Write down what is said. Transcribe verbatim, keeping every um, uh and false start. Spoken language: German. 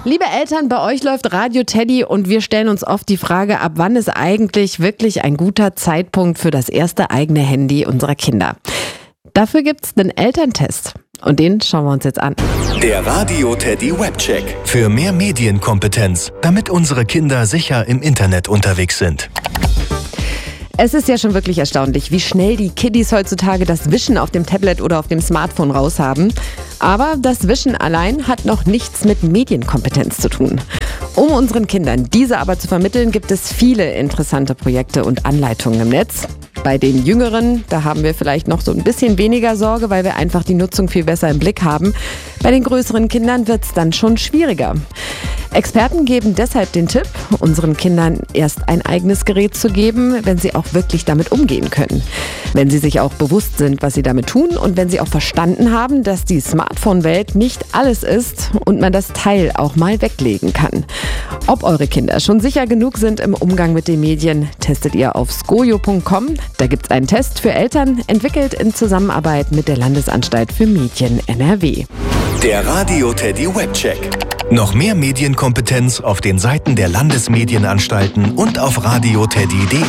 Liebe Eltern, bei euch läuft Radio Teddy und wir stellen uns oft die Frage, ab wann ist eigentlich wirklich ein guter Zeitpunkt für das erste eigene Handy unserer Kinder? Dafür gibt's einen Elterntest und den schauen wir uns jetzt an. Der Radio Teddy Webcheck. Für mehr Medienkompetenz, damit unsere Kinder sicher im Internet unterwegs sind. Es ist ja schon wirklich erstaunlich, wie schnell die Kiddies heutzutage das Wischen auf dem Tablet oder auf dem Smartphone raushaben. Aber das Wischen allein hat noch nichts mit Medienkompetenz zu tun. Um unseren Kindern diese aber zu vermitteln, gibt es viele interessante Projekte und Anleitungen im Netz. Bei den Jüngeren, da haben wir vielleicht noch so ein bisschen weniger Sorge, weil wir einfach die Nutzung viel besser im Blick haben. Bei den größeren Kindern wird es dann schon schwieriger. Experten geben deshalb den Tipp, unseren Kindern erst ein eigenes Gerät zu geben, wenn sie auch wirklich damit umgehen können. Wenn sie sich auch bewusst sind, was sie damit tun und wenn sie auch verstanden haben, dass die Smartphone-Welt nicht alles ist und man das Teil auch mal weglegen kann. Ob eure Kinder schon sicher genug sind im Umgang mit den Medien, testet ihr auf skojo punkt com. Da gibt es einen Test für Eltern, entwickelt in Zusammenarbeit mit der Landesanstalt für Medien N R W. Der Radio Teddy Webcheck. Noch mehr Medienkompetenz auf den Seiten der Landesmedienanstalten und auf radio teddy punkt de.